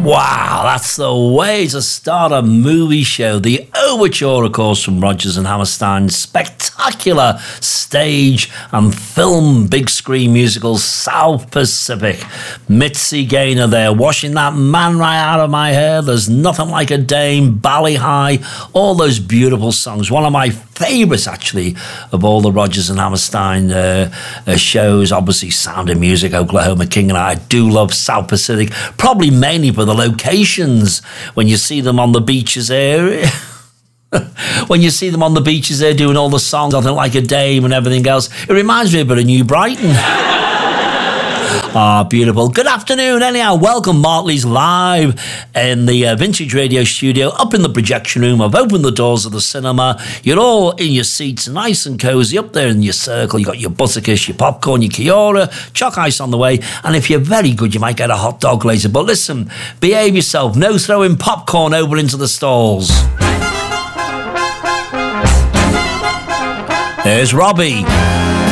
Wow, that's the way to start a movie show. The overture, of course, from Rodgers and Hammerstein's spectacular stage and film big screen musical South Pacific. Mitzi Gaynor there, washing that man right out of my hair. There's Nothing Like a Dame, Bally High, all those beautiful songs. One of my favourites, actually, of all the Rodgers and Hammerstein shows. Obviously, Sound of Music, Oklahoma King, and I do love South Pacific, probably mainly for the locations when you see them on the beaches there. When you see them on the beaches there doing all the songs, Nothing Like a Dame and everything else, it reminds me a bit of New Brighton. Ah, beautiful. Good afternoon, anyhow. Welcome, Mark Lee's live in the Vintage Radio studio, up in the projection room. I've opened the doors of the cinema. You're all in your seats, nice and cosy, up there in your circle. You got your butterkiss, your popcorn, your Kiora, chalk ice on the way. And if you're very good, you might get a hot dog later. But listen, behave yourself. No throwing popcorn over into the stalls. There's Robbie.